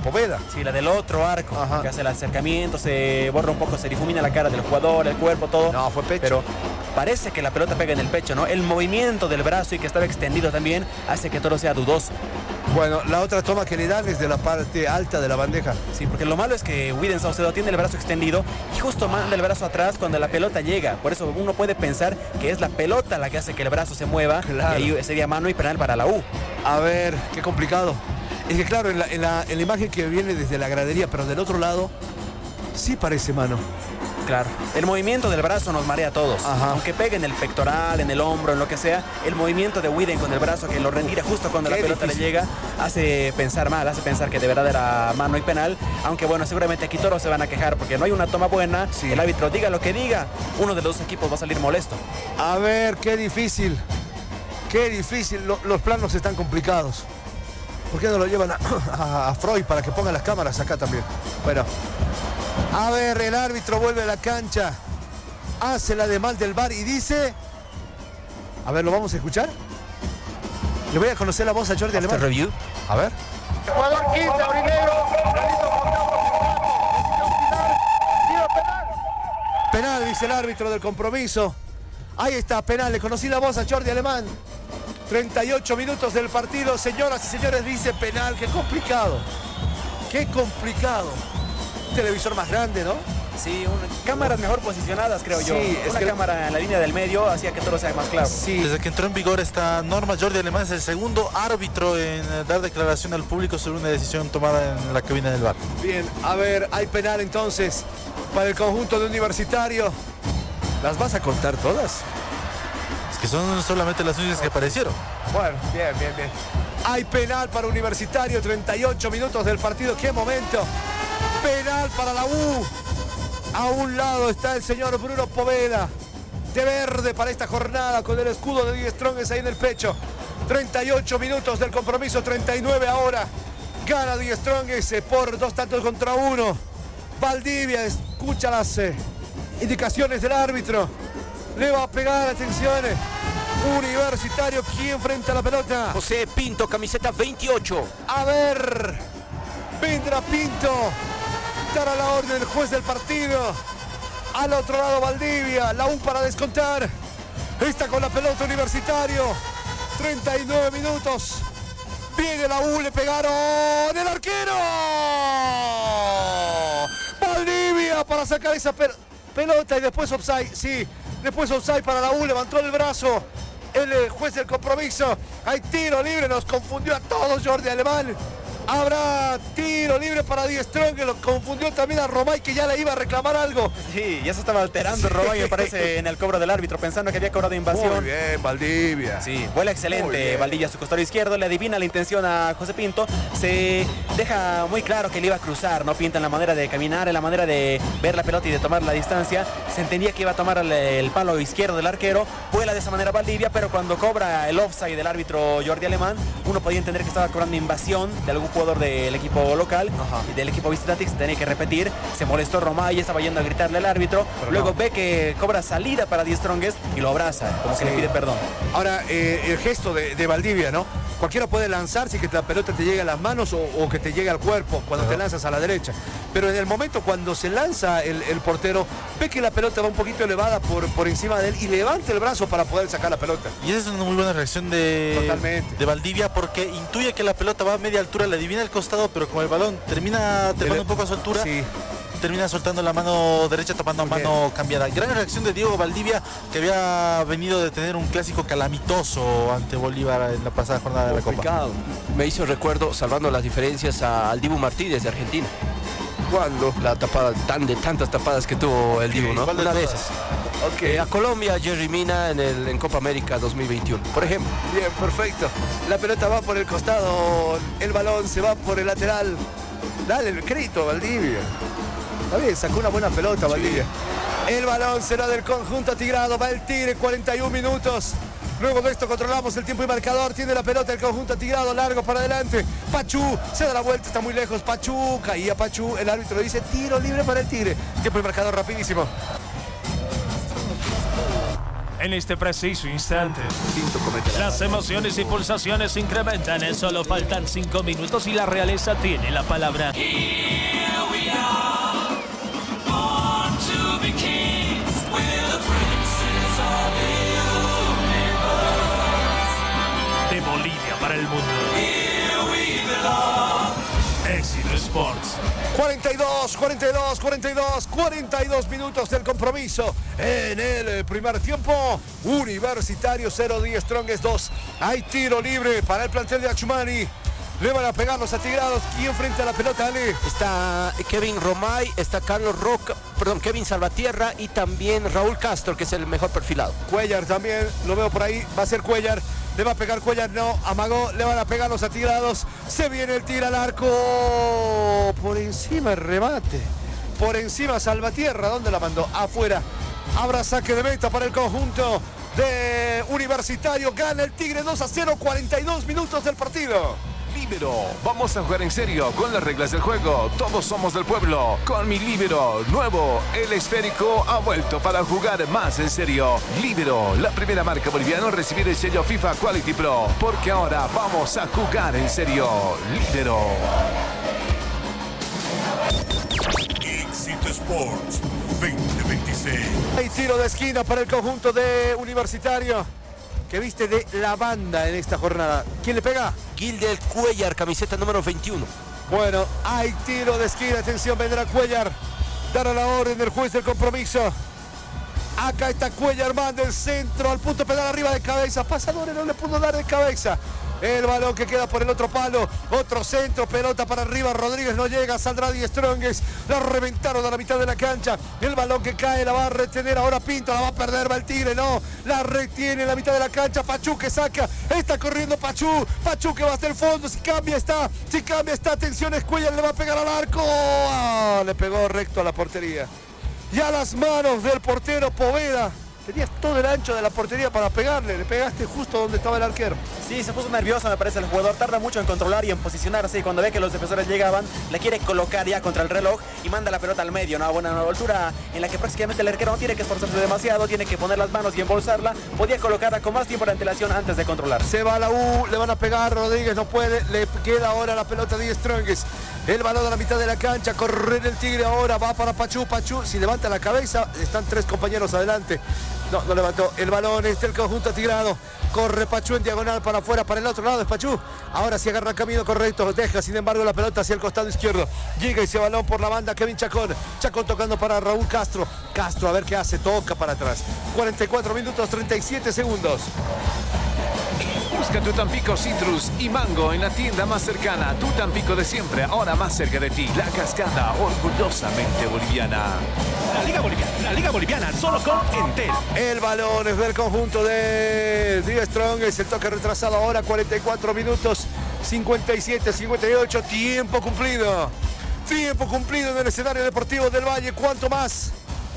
Poveda. Sí, la del otro arco, Ajá. que hace el acercamiento, se borra un poco, se difumina la cara del jugador, el cuerpo, todo. No, fue pecho. Pero parece que la pelota pega en el pecho, ¿no? El movimiento del brazo y que estaba extendido también hace que todo sea dudoso. Bueno, la otra toma que le dan es de la parte alta de la bandeja. Sí, porque lo malo es que Widen Saucedo tiene el brazo extendido y justo manda el brazo atrás cuando la pelota llega. Por eso uno puede pensar que es la pelota la que hace que el brazo se mueva. Claro. Y ahí sería mano y penal para la U. A ver, qué complicado. Es que claro, en la imagen que viene desde la gradería, pero del otro lado, sí parece mano. Claro, el movimiento del brazo nos marea a todos. Ajá. Aunque pegue en el pectoral, en el hombro, en lo que sea, el movimiento de Widen con el brazo que lo retira justo cuando la pelota le llega, hace pensar mal, hace pensar que de verdad era mano y penal. Aunque bueno, seguramente aquí todos se van a quejar porque no hay una toma buena. Sí. El árbitro diga lo que diga, uno de los dos equipos va a salir molesto. A ver, qué difícil. Qué difícil. Los planos están complicados. ¿Por qué no lo llevan a Freud para que ponga las cámaras acá también? Bueno. A ver, el árbitro vuelve a la cancha. Hace la de mal del VAR y dice... A ver, ¿lo vamos a escuchar? Le voy a conocer la voz a Jordi Alemán. Review. A ver. Jugador 15 primero. Penal, dice el árbitro del compromiso. Ahí está, penal. Le conocí la voz a Jordi Alemán. 38 minutos del partido. Señoras y señores, dice penal. Qué complicado. Qué complicado. Un televisor más grande, ¿no? Sí, cámaras mejor posicionadas, creo yo. Sí, es una que cámara en la línea del medio hacía que todo sea más claro. Sí. Desde que entró en vigor esta norma, Jordi Alemán es el segundo árbitro en dar declaración al público sobre una decisión tomada en la cabina del VAR. Bien, a ver, hay penal entonces para el conjunto de Universitario. ¿Las vas a contar todas? Es que son solamente las únicas que aparecieron. Bueno, bien. Hay penal para Universitario, 38 minutos del partido. ¡Qué momento! Penal para la U. A un lado está el señor Bruno Poveda, de verde para esta jornada, con el escudo de Die Strongest ahí en el pecho. 38 minutos del compromiso, 39 ahora. Gana Die Strongest por 2-1. Valdivia escucha las indicaciones del árbitro. Le va a pegar, atención. Universitario, ¿quién frente a la pelota? José Pinto, camiseta 28. A ver, vendrá Pinto. Dará la orden el juez del partido. Al otro lado Valdivia, la U para descontar. Está con la pelota Universitario. 39 minutos. Viene la U, le pegaron. ¡El arquero! Valdivia para sacar esa pelota y después offside. Sí, después offside para la U. Levantó el brazo el juez del compromiso. Hay tiro libre, nos confundió a todos Jordi Alemán. Habrá tiro libre para Die Strong, que lo confundió también a Romay, que ya le iba a reclamar algo. Sí, ya se estaba alterando Romay, me parece, en el cobro del árbitro, pensando que había cobrado invasión. Muy bien, Valdivia. Sí, vuela excelente Valdivia a su costado izquierdo, le adivina la intención a José Pinto, se deja muy claro que le iba a cruzar, ¿no? Pinta en la manera de caminar, en la manera de ver la pelota y de tomar la distancia, se entendía que iba a tomar el palo izquierdo del arquero, vuela de esa manera Valdivia, pero cuando cobra el offside del árbitro Jordi Alemán, uno podía entender que estaba cobrando invasión de algún jugador del equipo local. Ajá. Y del equipo visitante, que se tenía que repetir. Se molestó Romay, estaba yendo a gritarle al árbitro, pero luego ve que cobra salida para Die Strongest y lo abraza, como que le pide perdón. Ahora, el gesto de Valdivia, ¿no? Cualquiera puede lanzarse y que la pelota te llegue a las manos o que te llegue al cuerpo cuando te lanzas a la derecha. Pero en el momento cuando se lanza el portero, ve que la pelota va un poquito elevada por encima de él y levanta el brazo para poder sacar la pelota. Y esa es una muy buena reacción de Valdivia, porque intuye que la pelota va a media altura, le adivina el costado, pero como el balón termina trepando un poco a su altura, sí, termina soltando la mano derecha, tapando a mano cambiada. Gran reacción de Diego Valdivia, que había venido de tener un clásico calamitoso ante Bolívar en la pasada jornada de la Copa. Me hizo recuerdo, salvando las diferencias, al Dibu Martínez de Argentina. ¿Cuándo? La tapada, de tantas tapadas que tuvo el Dibu, ¿no? Una de esas. A Colombia, Jerry Mina en Copa América 2021, por ejemplo. Bien, perfecto. La pelota va por el costado, el balón se va por el lateral. Dale el crédito a Valdivia. Está bien, sacó una buena pelota Valdivia. Sí. El balón será del conjunto tigrado, va el Tigre, 41 minutos. Luego de esto controlamos el tiempo y marcador. Tiene la pelota el conjunto tigrado, largo para adelante. Pachú se da la vuelta, está muy lejos. Pachú, caía Pachú. El árbitro dice tiro libre para el Tigre. Tiempo y marcador rapidísimo. en este preciso instante. Las emociones y pulsaciones incrementan. Solo faltan 5 minutos y la realeza tiene la palabra. De Bolivia para el mundo. Éxito Sports. 42 minutos del compromiso en el primer tiempo. Universitario 0, Die Strongest 2. Hay tiro libre para el plantel de Achumani. Le van a pegar los atigrados. ¿Quién frente a la pelota, Ale? Está Kevin Romay, está Kevin Salvatierra y también Raúl Castro, que es el mejor perfilado. Cuellar también, lo veo por ahí. Va a ser Cuellar. Le va a pegar Cuellar, no, amagó, le van a pegar los atigrados. Se viene el tiro al arco. Por encima el remate. Por encima Salvatierra, ¿dónde la mandó? Afuera. Habrá saque de meta para el conjunto de Universitario. Gana el Tigre 2-0, 42 minutos del partido. Líbero, vamos a jugar en serio con las reglas del juego. Todos somos del pueblo. Con mi Líbero nuevo, el esférico ha vuelto para jugar más en serio. Líbero, la primera marca boliviana en recibir el sello FIFA Quality Pro. Porque ahora vamos a jugar en serio. Líbero. Éxito Sports 2026. Hay tiro de esquina para el conjunto de Universitario, que viste de la banda en esta jornada. ¿Quién le pega? Gildel Cuellar, camiseta número 21. Bueno, hay tiro de esquina. Atención, vendrá Cuellar. Dará la orden del juez del compromiso. Acá está Cuellar, manda el centro al punto penal arriba de cabeza. Pasadores no le pudo dar de cabeza. El balón que queda por el otro palo. Otro centro, pelota para arriba. Rodríguez no llega, saldrá Die Strongest. La reventaron a la mitad de la cancha. El balón que cae la va a retener ahora Pinto. La va a perder, va el Tigre, no. La retiene en la mitad de la cancha. Pachú que saca. Está corriendo Pachú. Pachú que va hasta el fondo. Si cambia está. Si cambia está. Atención, Cuellar le va a pegar al arco. Le pegó recto a la portería. Y a las manos del portero Poveda. Tenías todo el ancho de la portería para pegarle. Le pegaste justo donde estaba el arquero. Sí, se puso nervioso, me parece, el jugador. Tarda mucho en controlar y en posicionarse. Y cuando ve que los defensores llegaban, la quiere colocar ya contra el reloj y manda la pelota al medio, ¿no? Una altura en la que prácticamente el arquero no tiene que esforzarse demasiado, tiene que poner las manos y embolsarla. Podía colocarla con más tiempo de antelación antes de controlar. Se va a la U, le van a pegar. Rodríguez no puede. Le queda ahora la pelota de Die Strongest. El balón a la mitad de la cancha. Correr el Tigre ahora. Va para Pachú. Pachú, si levanta la cabeza, están tres compañeros adelante. No, no levantó. El balón es del conjunto tigrado. Corre Pachú en diagonal para afuera, para el otro lado es Pachú. Ahora sí agarra camino correcto. Deja, sin embargo, la pelota hacia el costado izquierdo. Llega ese balón por la banda Kevin Chacón. Chacón tocando para Raúl Castro. Castro a ver qué hace. Toca para atrás. 44 minutos, 37 segundos. Busca tu Tampico Citrus y Mango en la tienda más cercana. Tu Tampico de siempre, ahora más cerca de ti. La Cascada, orgullosamente boliviana. La Liga Boliviana, solo con Entel. El balón es del conjunto de Die Strongest. El toque retrasado ahora, 44 minutos, 57, 58. Tiempo cumplido. Tiempo cumplido en el escenario deportivo del Valle. ¿Cuánto más?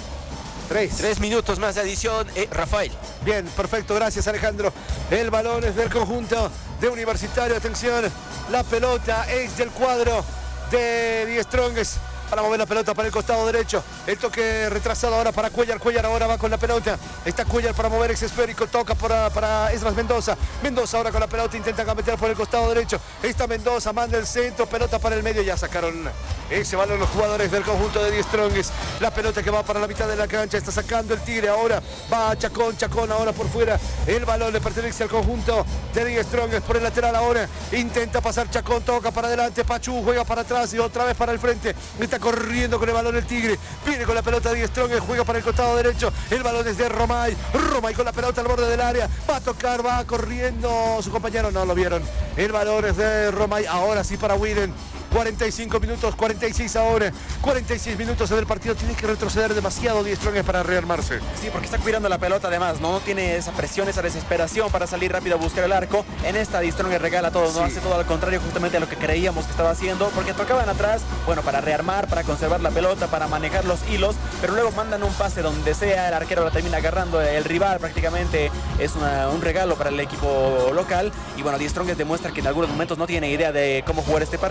3 minutos más de adición, Rafael. Bien, perfecto, gracias Alejandro. El balón es del conjunto de Universitario. Atención, la pelota es del cuadro de Die Strongest. Para mover la pelota para el costado derecho. El toque retrasado ahora para Cuellar. Cuellar ahora va con la pelota. Está Cuellar para mover ese esférico. Toca para Esdras Mendoza. Mendoza ahora con la pelota. Intenta gambetear por el costado derecho. Está Mendoza. Manda el centro. Pelota para el medio. Ya sacaron ese balón los jugadores del conjunto de Die Strongest. La pelota que va para la mitad de la cancha. Está sacando el Tigre ahora. Va Chacón. Chacón ahora por fuera. El balón le pertenece al conjunto de Die Strongest por el lateral ahora. Intenta pasar Chacón. Toca para adelante. Pachú juega para atrás y otra vez para el frente. Está corriendo con el balón el Tigre. Viene con la pelota de Strongest. Juega para el costado derecho. El balón es de Romay. Romay con la pelota al borde del área. Va a tocar. Va corriendo su compañero. No lo vieron. El balón es de Romay. Ahora sí para Widen. 45 minutos, 46 ahora. 46 minutos en el partido. Tiene que retroceder demasiado Die Strongest para rearmarse. Sí, porque está cuidando la pelota además, ¿no? No tiene esa presión, esa desesperación para salir rápido a buscar el arco. En esta Die Strongest regala todo, no hace todo al contrario justamente a lo que creíamos que estaba haciendo, porque tocaban atrás, bueno, para rearmar, para conservar la pelota, para manejar los hilos, pero luego mandan un pase donde sea, el arquero la termina agarrando, el rival prácticamente es un regalo para el equipo local. Y bueno, Die Strongest demuestra que en algunos momentos no tiene idea de cómo jugar este partido.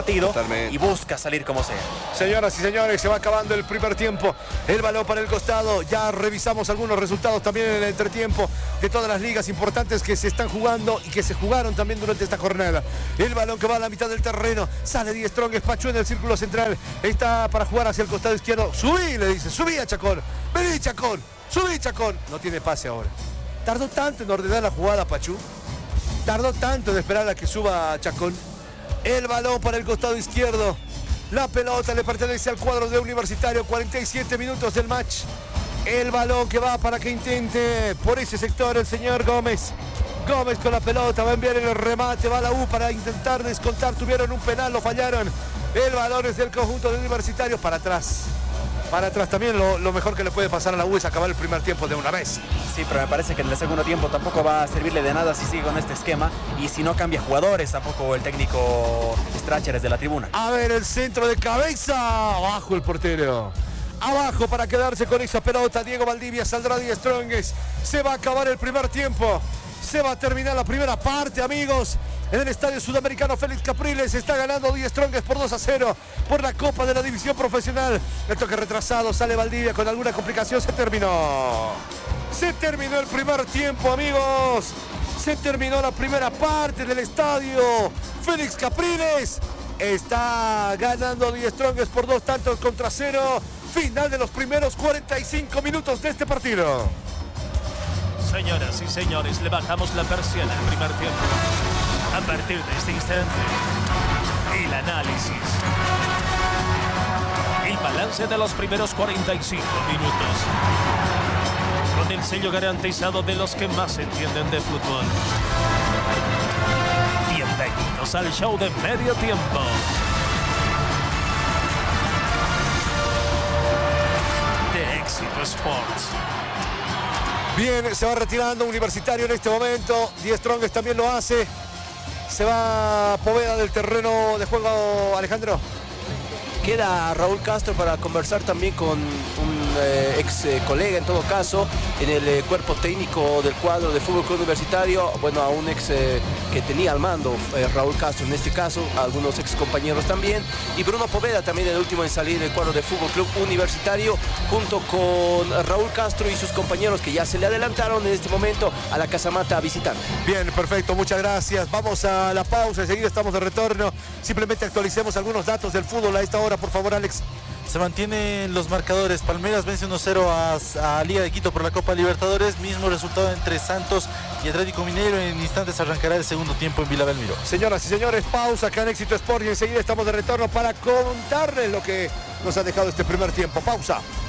Totalmente. y busca salir como sea. Señoras y señores, se va acabando el primer tiempo. El balón para el costado. Ya revisamos algunos resultados también en el entretiempo de todas las ligas importantes que se están jugando y que se jugaron también durante esta jornada. El balón que va a la mitad del terreno. Sale Die Strongest, Pachu en el círculo central. Está para jugar hacia el costado izquierdo. Subí, le dice. Subí a Chacón. Vení, Chacón. Subí, Chacón. No tiene pase ahora. Tardó tanto en ordenar la jugada, Pachu. Tardó tanto en esperar a que suba Chacón. El balón para el costado izquierdo. La pelota le pertenece al cuadro de Universitario. 47 minutos del match. El balón que va para que intente por ese sector el señor Gómez. Gómez con la pelota, va a enviar el remate, va a la U para intentar descontar. Tuvieron un penal, lo fallaron. El balón es del conjunto de Universitario para atrás. Para atrás también lo mejor que le puede pasar a la U es acabar el primer tiempo de una vez. Sí, pero me parece que en el segundo tiempo tampoco va a servirle de nada si sigue con este esquema y si no cambia jugadores, tampoco el técnico Stracher desde la tribuna. A ver, el centro de cabeza, abajo el portero. Abajo para quedarse con esa pelota. Diego Valdivia, saldrá Die Strongest. Se va a acabar el primer tiempo. Se va a terminar la primera parte, amigos. En el estadio sudamericano Félix Capriles está ganando Die Strongest por 2-0 por la Copa de la División Profesional. El toque retrasado, sale Valdivia con alguna complicación. Se terminó. Se terminó el primer tiempo, amigos. Se terminó la primera parte del estadio Félix Capriles. Está ganando Die Strongest por 2-0. Final de los primeros 45 minutos de este partido. Señoras y señores, le bajamos la persiana al primer tiempo. A partir de este instante, el análisis. El balance de los primeros 45 minutos. Con el sello garantizado de los que más entienden de fútbol. Bienvenidos al show de medio tiempo. De Éxito Sports. Bien, se va retirando Universitario en este momento. Die Strongest también lo hace. Se va Poveda del terreno de juego, Alejandro. Queda Raúl Castro para conversar también con un ex colega, en todo caso, en el cuerpo técnico del cuadro de Fútbol Club Universitario. Bueno, a un ex que tenía al mando, Raúl Castro en este caso, a algunos ex compañeros también. Y Bruno Poveda también el último en salir del cuadro de Fútbol Club Universitario, junto con Raúl Castro y sus compañeros que ya se le adelantaron en este momento a la Casamata visitante. Bien, perfecto, muchas gracias. Vamos a la pausa, enseguida estamos de retorno. Simplemente actualicemos algunos datos del fútbol a esta hora, por favor, Alex. Se mantienen los marcadores. Palmeiras vence 1-0 a Liga de Quito por la Copa Libertadores. Mismo resultado entre Santos y Atlético Mineiro. En instantes arrancará el segundo tiempo en Vila Belmiro. Señoras y señores, pausa acá en Éxito Sport y enseguida estamos de retorno para contarles lo que nos ha dejado este primer tiempo. Pausa.